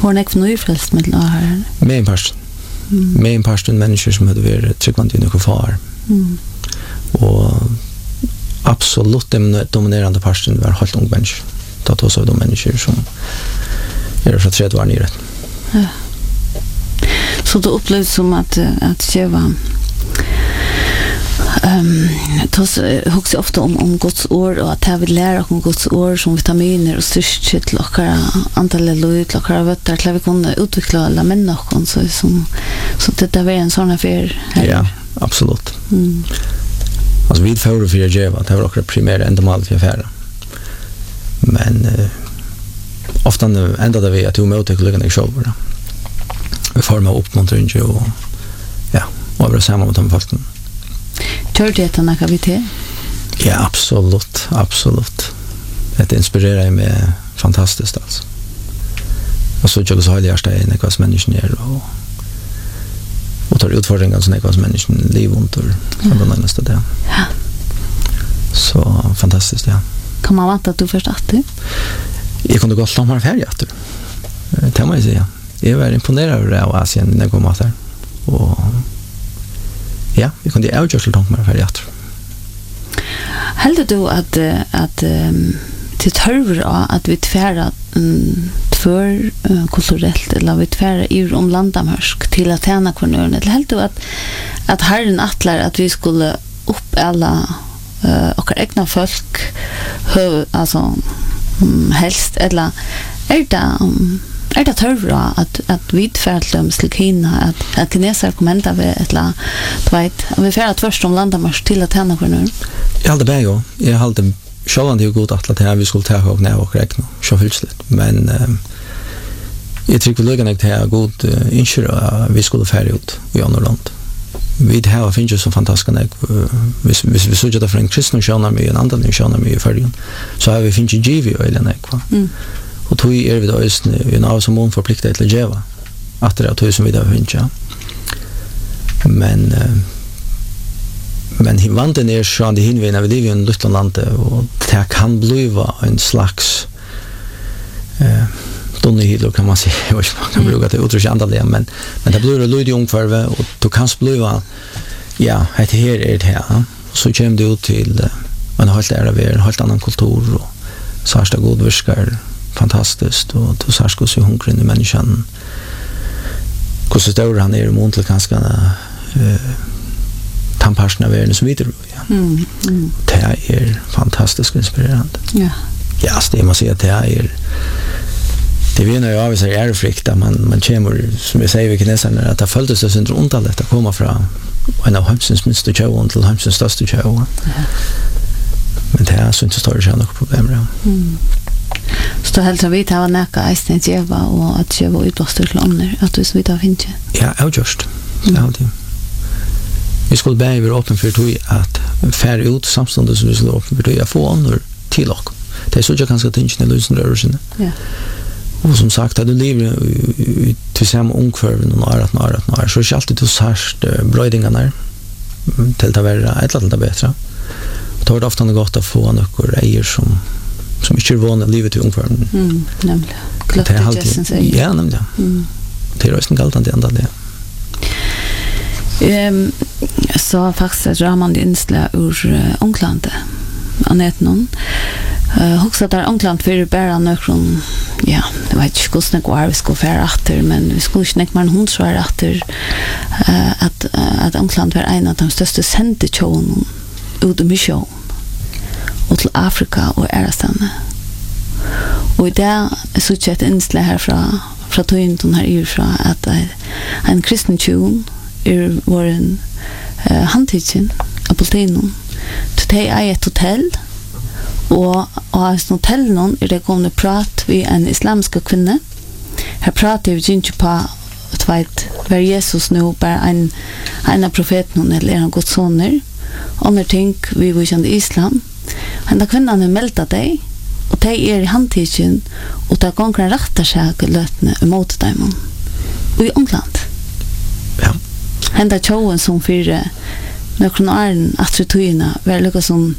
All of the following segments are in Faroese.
Har ni ikke noe frelst med det her? Med en parsten människor som hade varit tryggvant i några far. Och absolut den dominerande parsten var helt ung människor. Det var så de människor som är från 30 år nere. Ja. Så det upplevs som att tjeva huxar ofta om Guds ord och att jag vill lära om Guds ord som vitaminer och styrke till åkara antalet lov till åkara vötter till att vi kunna utveckla alla människor så det var en sån affär här. Ja, absolut. Alltså vid förra för Jeva det var också primära ändamålet för affären. Men ofta ändade vi att möta kollegorna i showen. Vi formar uppmuntring och ja, och var samman med de folken. Gör det en aktivitet? Ja, absolut. Det inspirerar mig fantastiskt alltså. Och så jag så har jag ställt en kos människor och tar utfordringar som kos människor liv under från den nästa där. Ja. Så fantastiskt ja. Kan man vänta att du förstår det? Jag kunde gå långt färdig efter. Det måste jag säga. Jag var imponerad över det av Asien när jag kom att där. Och ja, vi kunde avgöra långt mer färdig efter. Heldur du att till törver att vi tvära tvör kulturellt eller vi tvära ur om landamörsk till att tjäna kvarnören? Eller heldur du att Herren attlar att vi skulle upp alla och egna folk alltså helst eller är det törvra att vi tvärdlöm slikina att kineser kommenta vi eller vi färdat först om landamörsk till att tjäna kvarnören? Jag hade det ju. Jag hade själv det god att vi skulle ta och när och räkna så fullt. Men jag tycker vi lägger inte här god inskyra vi skulle färja ut i Norrland. Vi har finns ju så fantastiska vi såg det för en kristen tjänar med en annan tjänar med i färjan. Så har vi finns ju GV eller något. Och tog vi då just nu en av som hon förpliktar till Jeva. Att det är som vi där finns ja. Men vanten är så att hinvinna vi lever i en liten land och det kan bli en slags donnehilo kan man säga. Jag vet inte man kan bruka det uttryck andra men det blir det lite ungefär och då kan det bli ja, det här är det här. Så kommer det ut till en helt annan kultur och så är det god virkar fantastiskt och då så ska se hungrig i människan. Hur stor han är emot till ganska tamparsen av världen som vidare. Ja. Det är fantastiskt inspirerande. Ja. Ja, det man säger att det vinner ju av sig ärefrikt att man kommer, som jag säger vi kineserna, att det följdes det sin rundalet att komma från en av Hemsens minsta tjauan till Hemsens största tjauan. Men det är så inte större tjauan något problem. Ja. Så hälsar vi till att näka eisen Jeva och att Jeva utbastar till ånder, att du så vidt av finns. Ja, just. Det är alltid. Vi skulle bara vara öppen för att färre ut samståndet som vi skulle vara öppen för att få ånder till oss. Det är så jag ganska tänkt när lösen rör sig. Ja. Och som sagt, att du lever till samma ungkvarven och några så är det alltid du särst bröjdingarna till att vara ett eller annat bättre. Och då är det ofta gott att få några äger som inte är vana livet till ungkvarven. Nämligen. Klart det Jessen säger. Ja, nämligen. Det är rösten galtande ända det. Så faktiskt ett ramande inslag ur Ånglandet. Annette någon. Huxa där Ångland för bara någon ja, det vet inte hur snäck var vi ska färra efter men vi skulle inte man hon så är efter att Ångland var en av de största sändetjån ut i mission och till Afrika och Erastan. Och där så ett inslag här från Tøyen här ifrån att en kristen tjån var en handtidsen av Poltinen. Det är ett hotell och av hotellen är det kommande prat vid en islamska kvinna. Här pratar vi inte på att var Jesus nu bara en av profeten eller en Guds soner. Andra ting vi var kända islam. Men den kvinnan har meldat dig och det är i handtidsen och det går en rätta sak lötne emot dem. Och i Ångland. Ja. Hända tjoen som fyra några år efter Tøyena var lika som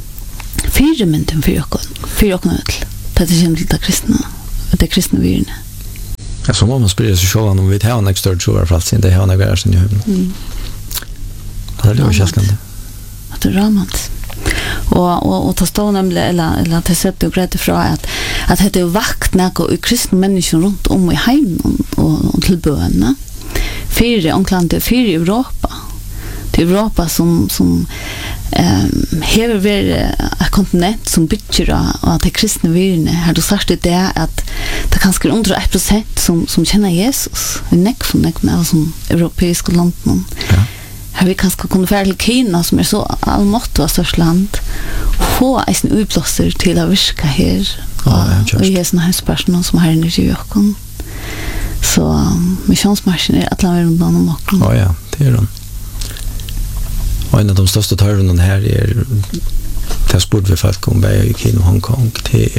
fyra mynden för ökon ödel. Det är känt till det kristna virne. Ja, så må man spyrja sig själv om vi tar en extra troarfrals inte har några värre sin i huvuden. Det är ju kärskande. Att det är ramant. Och ta stå nämligen eller ta sätt och gräta fra att det är vakt när i kristna människor runt om i hemmen och till böna. Fyra omklandet fyra Europa. Det är Europa som hever ver ett kontinent som bygger och att det kristna virne har du sagt det att det kanske under 1% som känner Jesus. Vi neck med som europeiska landen. Ja. Här vi kanske kunde färd till Kina som är så allmått av störst land och få en utblåser till att virka här och ge såna här personer som har energi och så missionsmarschen är att lämna runt om och ja, det är de. Och en av de största törven här är det sport vi folk om i Kina och Hongkong.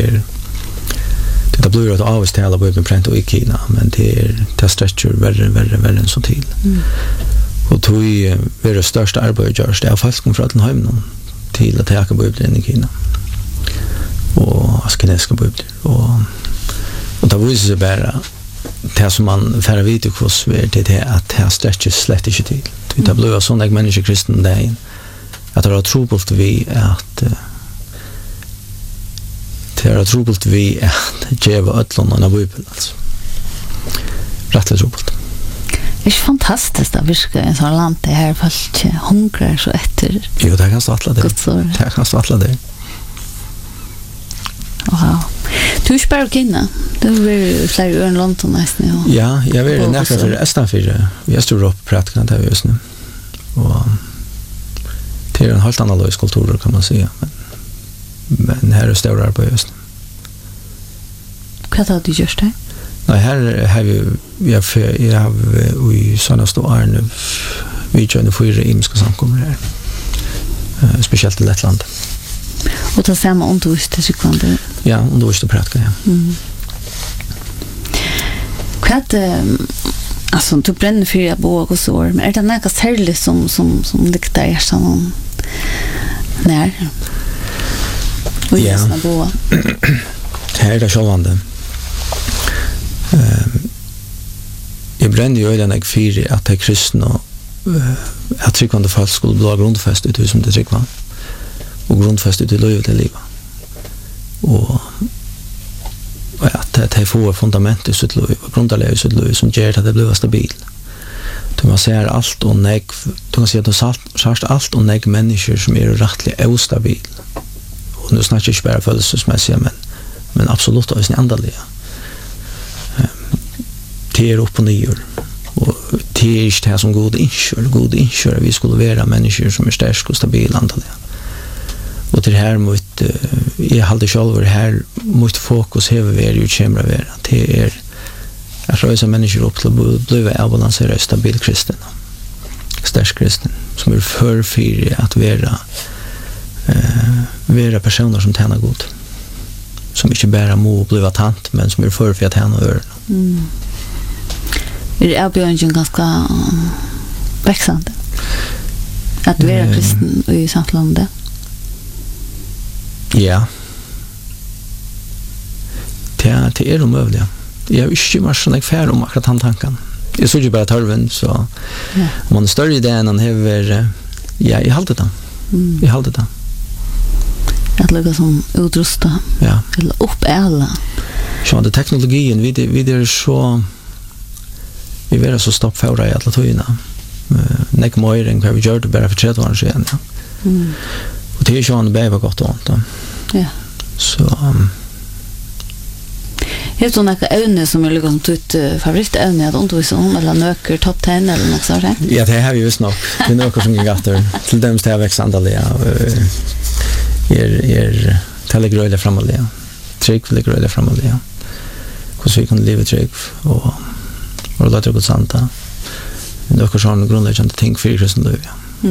Det blir att avstala på print i Kina, men det stretcher värre än så till. Och tog det största arbetet görs det av folk från Fröttenheim till att täcka bibeln i Kina. Och askeneska bibeln. Och det visar sig bara det som man färre vid i kurs det är att det stretcher slett inte till. Det blir sådana människor kristna där att det är trobult vi att geva ötlån av bibeln alltså. Rättligt trobult. Det är fantastiskt att virka i en sån land det här folk hungrar så efter. Jo, det kan stå alla det. Det kan stå alla det. Wow. Du är spär Kina. Du är flera år i London nästan. Ja, jag är nära för Östanfyra. Vi är stor upp pratkan där just nu. Och det är en helt annan kultur kan man säga. Men här är stora arbete just nu. Vad har du gjort det? Nej, här har jag har i senaste åren vi kör 4 imska samkommer här. Speciellt i Lettland. Och ta samma undervisning sekund. Ja, undervisning praktika, ja. Alltså du bränner för att bo och så, men är det något särskilt som liktar er som när? Och just när bo. Här är det självande. Jag brände ju den fyra att det är kristna att tryckande folk skulle bli grundfäst ut som det tryckva och grundfäst ut i livet i livet och att det får fundament i sitt liv och grundlägg i sitt liv som gör att det blir stabil. Du man ser allt och du kan se att du särskilt allt och nägg människor som är rättligt ostabil och nu snackar jag inte bara födelsemässiga men absolut också andliga. Det är upp och nyår och det är inte det som god inkör vi skulle vara människor som är starka och stabila andliga och det här mot jag hade själv här mot fokus här vi är ju kämra vara det är att rösa människor upp till att bli avbalanserade stabil kristen stark kristen som är för att vara personer som tjänar god som inte bara må bli tant men som är för att tjäna över är erbjudningen ganska växande att vara kristen i samhället. Ja. Det är omöjligt. Jag är inte mer sån färd om akkurat han tanken. Jag såg ju bara törven så om man är större i det än han häver jag håller det. Jag håller det. Att lägga som utrusta. Ja. Eller upp alla. Så det teknologin vi är så vi är så stoppföra i alla tiderna. Näck mer än vad vi gör det bara för 30 år sedan. Ja. Och det är ju en bäva gott och ont. Ja. Så Helt sådana ämnen som är liksom ditt favoritämne att undervisa om eller nöker topp 10 eller något sånt. Ja, det har vi just nog. Det är nöker som går efter. Till dem ska jag växa andaliga. Telegröjliga framaliga. Tryggliga framaliga. Hur vi kan leva trygg och låta det santa. Nöker som grundläggande ting för kristen liv.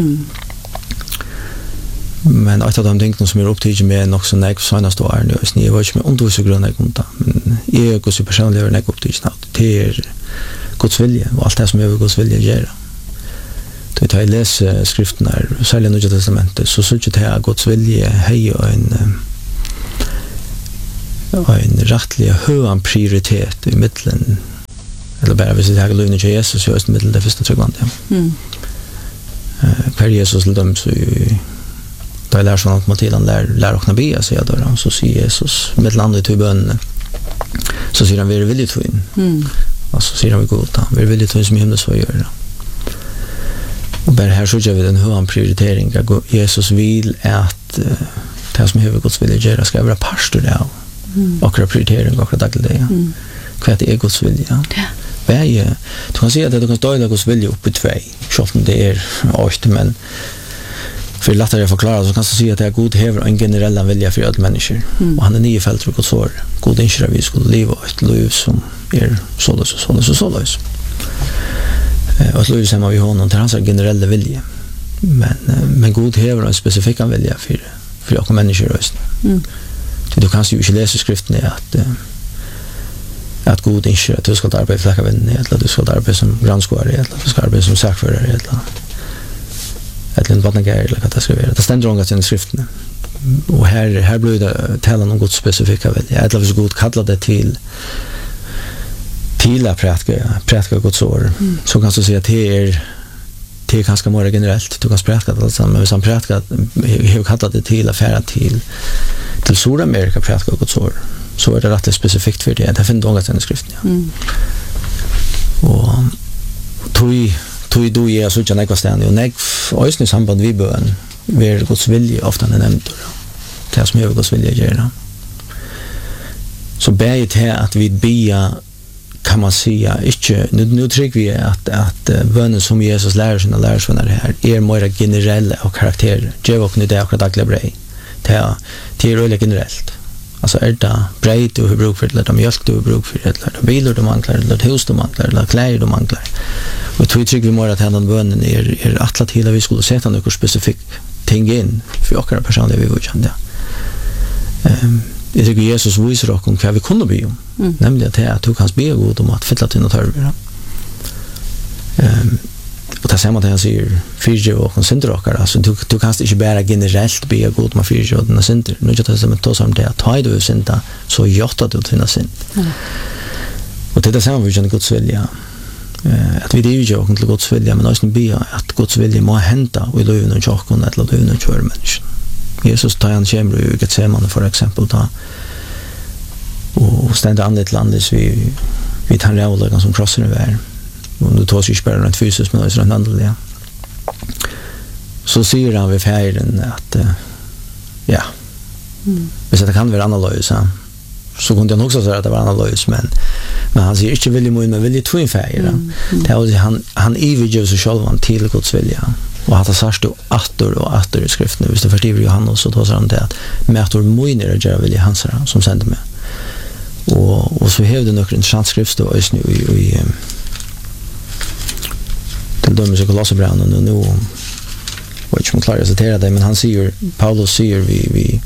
Men ett av de tingene som är upptidget med nok så nek senast år nu, jeg var ikke med undervis og grunn men jeg er også personlig over nek upptidget til Guds vilje, og alt det som er Guds vilje gjør. Da jeg leser skriften her, særlig Nya Testamentet, så synes jeg til Guds vilje hei og en rettelig høy prioritet i midtelen bara hvis jeg har løgnet til Jesus, så er det middel det første tryggvandet. Per Jesus til dem, så da jeg lærer sånn at Matilda lærer å kunne be, sier jeg da, så sier Jesus, middel andre til bønnene, så sier han, vi er villige til inn. Og så sier han, vi god, vi er villige til inn som himles for å gjøre det. Og bare her så gjør vi den høyere prioritering, Jesus vil at det som høyere Guds vilje gjør, skal være pastor av akkurat prioritering, akkurat daglig det. Hva er Guds vilje? Du kan si at du kan døyla Guds vilje opp i 2, selv om det er 8, men for lettere å forklare, så kan du si at det er god hever en generell vilje for alle mennesker. Og han er nye felt for Guds år. God innskjer vi skulle leve et liv som er såløs og såløs og såløs. Og et liv som vi har noen til hans generelle vilje. Men god hever en spesifikk vilje for alle mennesker også. Du kan jo ikke lese skriftene at god innskjer at du skal arbeide for lekkervinnene, eller at du skal arbeide som granskåre, eller at du skal arbeide som sakfører, eller en vattnegær, eller hva det skal være. Det stender ångat i skriftene. Og her blir det talen om Guds spesifikka vilje. Eller hvis god kallar det til å prætka Guds år, så kan du si at det er ganske mer generelt. Du kan prætka det alt sammen, men hvis han prætka, har kallat det til å færa til Sydamerika prætka Guds år, så er det rett spesifikt for det. Det finner du ångat i skriftene. Og tog du er så ikke nekva stedende, og nekv i samband vi bøen, vi er Guds vilje ofte han er nevnt, det som er Guds vilje gjør. Så ber jeg til at vi bia, kan man si, ikke, nu trygg vi at bønnen som Jesus lærer sine lærersvenner her, er mer generelle og karakterer. Gjør og det akkurat daglig brei. Det er veldig generelt. Altså det brei du har bruk for, eller det mjölk du har bruk for, eller det biler du mangler, eller det hus du mangler, eller klær du mangler. Og jeg tror vi må at denne bønnen er atlet til at vi skulle sette noen spesifikk ting inn for akkurat personlig vi vil kjenne det. Jeg tror Jesus viser oss om hva vi kunne be om, nemlig at du kan be god om at fylle til noe tørver. Og det samme at han sier fyrtjøv og synder okkar, altså du kan ikke bare generelt be god om at fyrtjøv og dine synder. Nå er det testament også om det at ta i du synder, så gjør du til dine synd. Og det er det samme vi kjenner Guds vilje. At vi driver ikke til Guds vilje, men også be at Guds vilje må hente i løven og tjokken eller løven og kjøre mennesken. Jesus tar han kjemmer i Getsemane for eksempel da, og stender annet til annet vi tar rævleggen som krosser i verden. Og nu tar ikke bare rent fysisk, men også rent andelig. Så sier han ved feiren at hvis det kan være annerledes, så kunne han også si at det var annerledes, men han sier ikke vilje mun, men vilje tvinn feiren. Det er også han ivergjør seg selv til Guds vilje. Og at det sørst jo atter i skriftene. Hvis det først iver Johannes, så tar han det at mætor mun er å gjøre vilje hans som sender meg. Og så hever det nok en interessant skriftstå også i til dømes i Kolossebrevnen, og nå vet ikke om jeg klarer å sitere det, men han sier, Paulus sier vi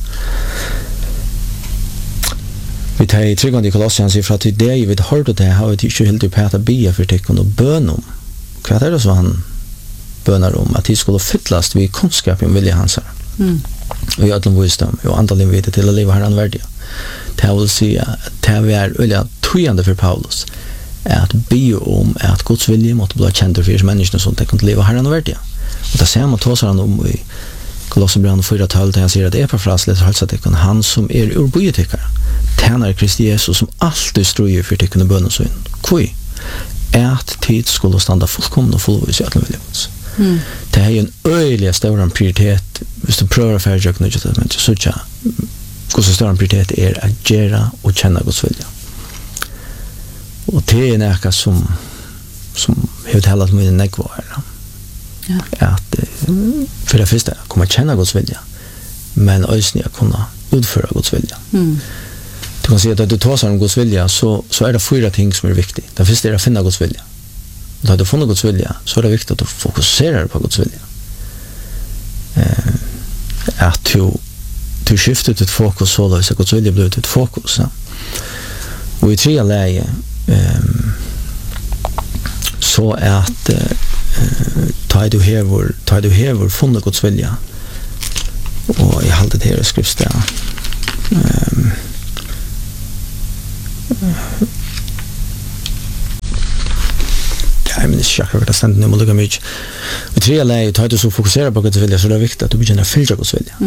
tar i tryggvande i Kolosser, han sier fra til det vi har hørt det, har vi ikke helt på at bia for tikkene og bøn om. Hva er det så han bønar om? At de skulle fyllast vid kunnskap om vilje hans her. Og i ødelen visdom, og andalen vite til å leve herren verdig. Det vil si at det er veldig tøyende for Paulus at be om at Guds vilje måtte bli kjent for menneskene som de kunne leve herren verdig. Og det ser man tåser han om i Kolossebrevnen 4:12, der han sier at Epafras leser halsatikken, han som er urbøyetikkere, tjener Kristi Jesus som alltid strøyer for tikkene bønnen så inn. Hvor? At tid skulle standa fullkomne og fullvis i alle vilje. Det er en øyelig større prioritet hvis du prøver å færre jøkken ut men så ikke hvordan større prioritet er å gjøre og kjenne Guds vilje. Og det er noe som har talat mye negvar at for det første kommer kjenne Guds vilje men også å kunne utføre Guds vilje. Du kan si at du tar seg om Guds vilje så er det 4 ting som er viktig. Det første er å finne Guds vilje. Da du funnet Guds vilje, så er det viktig at du fokuserer på Guds vilje. At du skifter ditt fokus så løs, at Guds vilje blir ditt fokus. Og i 3 leie, så at ta du hever funnet Guds vilje, og jeg halte det her i skriftsted, ja, men ikke akkurat det stendet nu må lukka mye. I tredje leie, tar du så fokuserer på Guds vilja, så det er viktig at du begynner å fylle Guds vilja.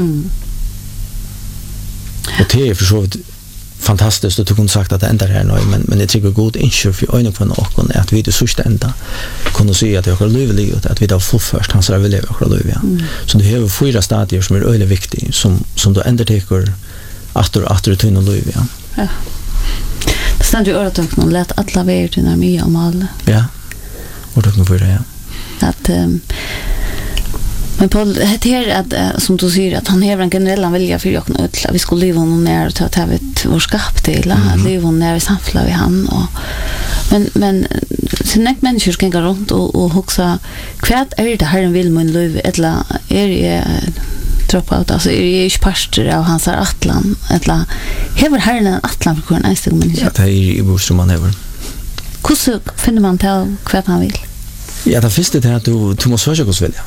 Og det er for så vidt fantastiskt och du kunde sagt att det ändar här nu men jag tycker god inköp för ögonen på någon är att vi det sista ända kunde se att jag har livet att vi då får först hans vill leva och leva. Så det har fyra stadier som är väldigt viktiga som då ändrar teker åter till någon liv ja. Ja. Det ständer ju örat och någon lätt alla vägar till när mig om alla. Ja. Och då kan vi det ja. Att men Paul, det här att som du säger att han har en generell vilja för jag att vi skulle leva honom nära och ta vid vår skap till att leva honom nära i samfället vid han och men sen när människor kan gå runt och huxa kvart är det här en vill min liv eller är det drop out alltså är det inte pastor av hans atlan eller har herren en atlan för en enstaka människa. Ja, det är i bostad man har. Hur finner man till kvart han vill? Ja, det första är att du måste söka Guds vilja.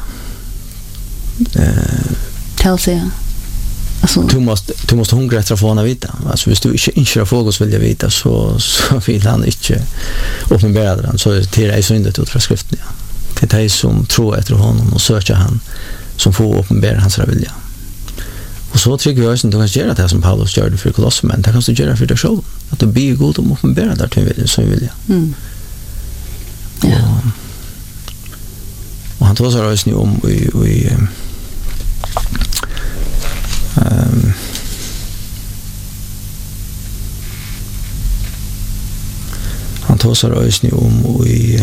Tell sig alltså du måste hungra efter att få henne vita alltså hvis du inte får Guds vilja vita så vill han inte uppenbara den så det är syndet ut från skriften ja. Det är som tror efter honom och söker han som får uppenbara hans vilja och så tycker jag att du kan göra det som Paulus gör det för Kolosser men det kan du göra för dig själv att du blir god om uppenbara där till som vilja ja. Och han tar sig röst nu om i han tar sig röst nu om i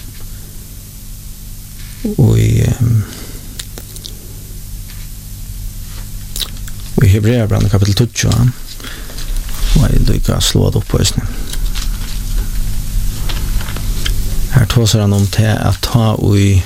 Hebreerbrevet kapitel 2 och jag lyckas slå det upp på oss nu. Här tar sig han om till att ta i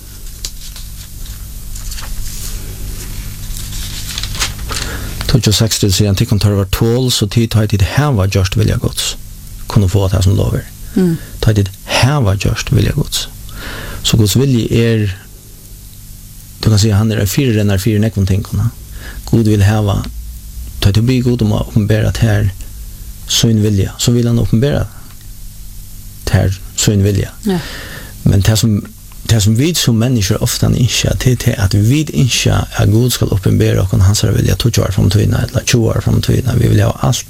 Tog 60 sidan till kontor var 12 så tid tar det här var just vilja Guds kunde få det här som lover. Tar det här var just vilja Guds. Så Guds vilja är du kan säga han är fyra nekvon tänkarna. Gud vill häva tar det bli god om att uppenbara det här sin vilja så vill han uppenbara det här sin vilja. Ja. Men det som vi som människor ofta inte det är att vi inte är god ska uppenbara och hans vilja 2 år fram till eller 20 år fram till vi vill ha allt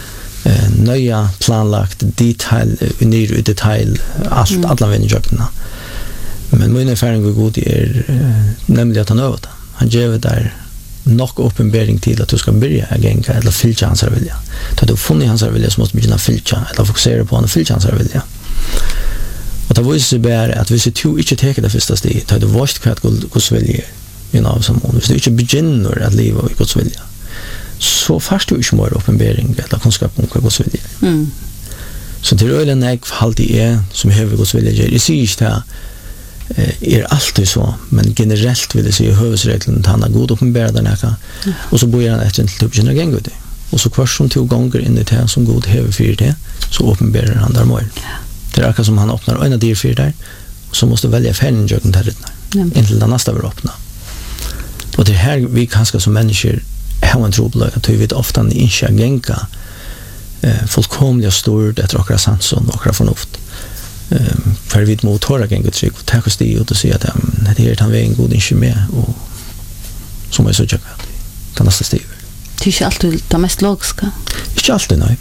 nöja planlagt ner i detalj allt alla vännerna. Men min erfarenhet med god är nämligen att han över det. Han ger där nog uppenbaring till att du ska börja agänga eller fylla hans vilja. Tar du funnit hans vilja så måste du börja fylla eller fokusera på att fylla hans vilja. Och det visar sig bara att hvis du inte tar det första steget, tar du vårt kvart Guds vilja som om. Hvis du inte begynner att leva i Guds vilja, så fast du inte mer uppenbaring eller kunskap om vad Guds vilja är. Så det är en alltid är som behöver Guds vilja. Jag säger inte är alltid så, men generellt vill jag säga huvudregeln att han har god uppenbara den här. Och så börjar han efter till typ generella gäng det. Och så kvar som 2 gånger in i det som god häver för det, så uppenbarar han där mer. Det är akkurat som han öppnar en av de 4 där och så måste välja färgen i ögonen där intill den nästa vill öppna. Och det här vi kanske som människor har en troblag att vi vet ofta inte gänga fullkomliga stort efter åkra sanson och åkra förnuft. För vi mot hårda gänga tryck och tack och stig ut och säga att det är han vägen god inte med och som är så tjocka kan nästa stig. Det är inte alltid det mest logiska. Inte alltid, nej.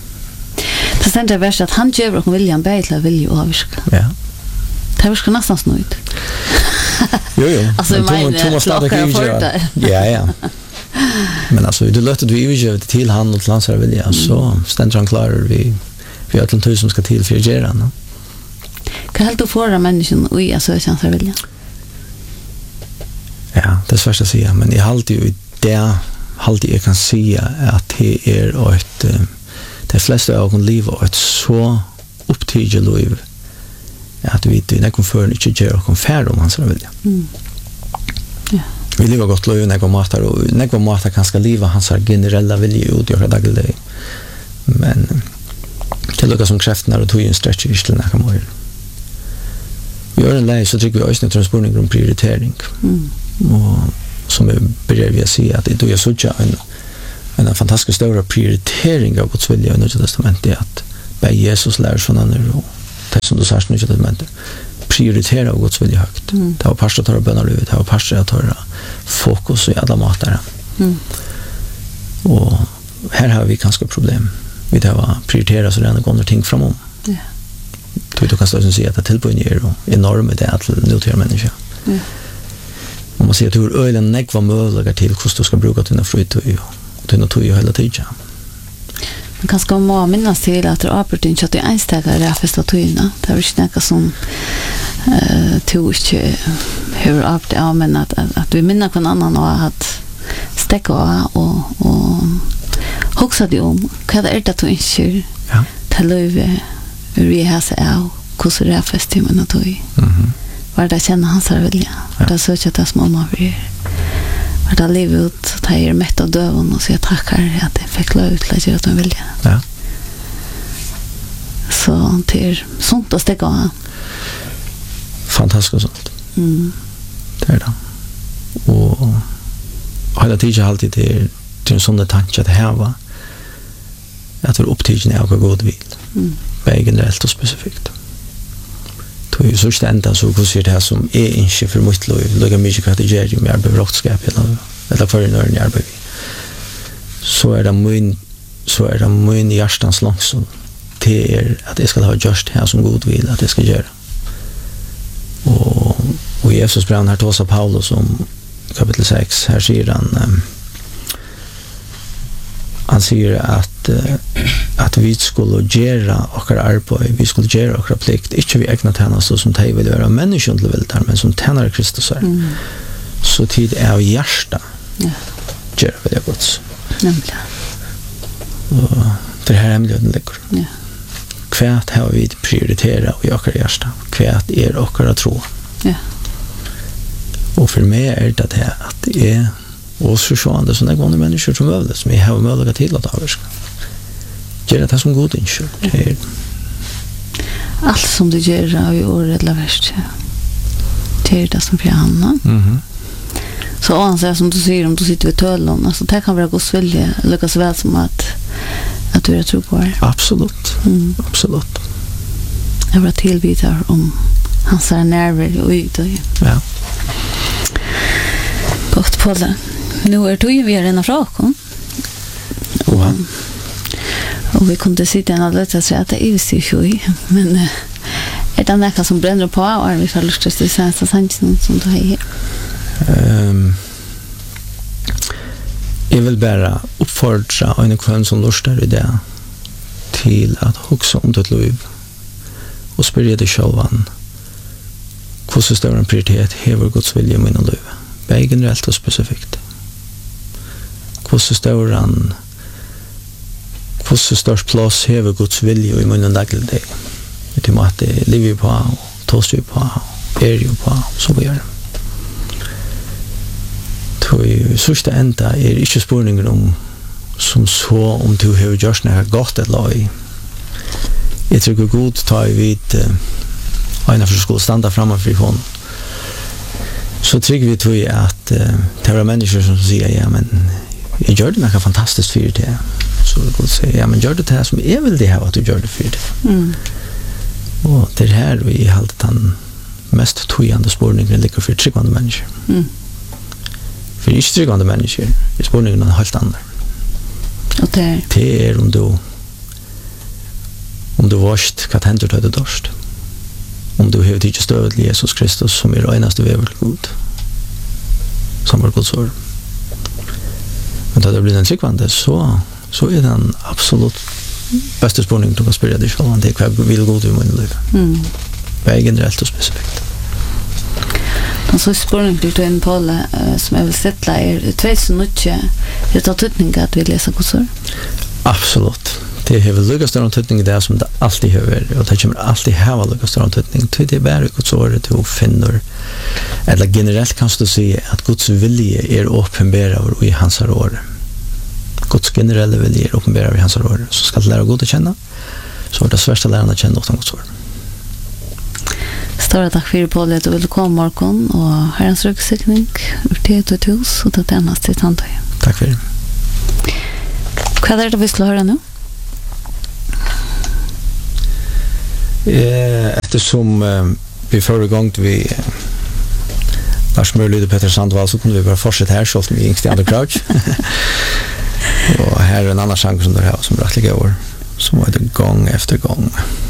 Det ständer värst att han gör och viljan bätla vilja och avvirka. Ja. Det är ska nästan snöjt. Jo. Alltså Thomas klockar Ja. Men alltså du låter du ju till han och lansar vilja så ständer han klar vi har ett tusen som ska till för geran. Kan helt förra människan och jag så känns det vilja. Ja, det är svårt att säga men jag håller ju där jag kan säga att det är ett de flesta av våra liv och ett så upptidigt liv att vi inte kan föra inte göra och färd om hans vilja. Ja. Vi lever gott liv när vi matar kanske leva hans generella vilja utgöra dagligdag. Men det lukar som kräfterna och tog en stretch i till näka mer. Vi gör en läge så tycker vi också en transportning om prioritering. Och som vi börjar vi att säga att det är så en fantastisk stora prioritering av Guds vilja i Nya testamentet att be Jesus lär sådana nu och det som du sa nu till men prioritera och Guds vilja högt. Det var pastor tar bönar ut, det var pastor att ta fokus i alla matar. Och här har vi ganska problem. Vi det var prioritera så det går ting framom. Ja. Du kan stå och säga att det tillbörjen är enormt det att notera människa. Ja. Om man säger att du har öjlen nägva möjligheter till hur du ska bruka dina fritid och dina tog hela tiden. Man kan ska må minnas till att det är opportunity att det är enstaka räfesta tygna. Det är inte något som tog inte hur upp det är, men att vi minnar på en annan och att stäcka och huxa det om vad är det att du inte ta löve vi har sig av hur räfest till man tog. Var det känner hans vilja. Var det söker att det små man vill. Var det liv ut, ta er mätt av döven och säga tackar att det fick lov ut att göra att de vilja. Ja. Så det är sånt att stäcka av. Fantastiskt sånt. Det är det. Och hela tiden alltid till en sån där tanke att här var att vi upptidgen av vad god vill. Generellt och specifikt. Det är så ända så hur ser det här som är inte för mitt liv. Lägga mycket att det gör ju mer berottskap eller för en öron i arbete. Så är det min hjärtans långsam till att det ska ha just här som god vill att det ska göra. Och Jesus brev här till Paulus om kapitel 6 här säger han säger att vi skulle göra vår arbete, vi skulle göra vår plikt, inte vi egna tjänster som de vill göra människan till vill men som tjänar Kristus är. Så tid är av hjärta. Ja. Gör vad det Guds. Nämligen. Och det här hemligheten ligger. Ja. Kvärt har vi prioritera och vår hjärta. Kvärt är vår tro. Ja. Och för mig är det att det är och så sjående sådana gånger människor som möjligt som har möjlighet till att avvarska. Gör det som god inkör. Allt som du gör av i året eller värst. Det är det som blir Hanna. Så anser som du säger om du sitter vid tölon. Alltså det kan vara Guds vilja lyckas väl som att du är tro på det. Absolut. Absolut. Jag var tillbidar om hans nerver och ut. Ja. Gott på det. Nu är det ju vi är en fråga. Och vi kunde sitta en alldeles och säga att det är ju men är det något som bränner på och är vi får lust till sensta sanningen som du har här? Jag vill bara uppfordra en kvann som lustar i det till att huxa om ditt liv och spyrja dig självan hur så stor en prioritet hever Guds vilja i mina liv. Både generellt och specifikt. Hur så störst plats hever Guds vilja i munnen dagliga dag. Det är att det lever på och tås ju på och är ju på så vi gör det. I sista enda är inte spurningen om som så om du har gjort något gott eller ej. Jag tycker god tar vid en för skulle stanna framför honom. Så tycker vi tror jag att det är människor som säger ja men jag gör det något fantastiskt för det. Så det går att säga ja men gör det här som är väl det här att du gör det för det. Och det här vi har alltid den mest tojande spurningen ligger för tryggande människor. För inte tryggande människor är spurningen en helt annan. Okay. Det är om du varst vad händer då det dörst. Om du har inte stöd till Jesus Kristus som är enaste väg till Gud. Som var Guds ord. Men då det blir en tryggvande så är den absolut bästa spurningen du kan spyrja dig själv. Det är vad vill Gud i min liv. Både generellt och specifikt. Och så spurning du en på som jag vill sätta är 2009 det tar tydning att vi läser Guds ord? Absolut. Det har väl lyckats större tydning där som det alltid har varit. Och det kommer alltid ha lyckats större tydning. Det är bara Guds ord du finner. Eller generellt kan du säga att Guds vilja är uppenbarad i hans ord. Guds generella vilja är uppenbarad i hans ord. Så ska du lära Gud att känna. Så är det svärsta lärarna att känna utan Guds ord. Stora tack för på det och välkommen morgon och herrens röksäckning ur det och hus och det ändas till tandhöj. Tack för det. Vad är det vi ska höra nu? Eftersom vi förra gången vi Lars Mörlid och Peter Sandvall så kunde vi bara fortsätta här så att vi gick till andra crouch. Och här är en annan genre som det här som rättliga år som var det gång efter gång.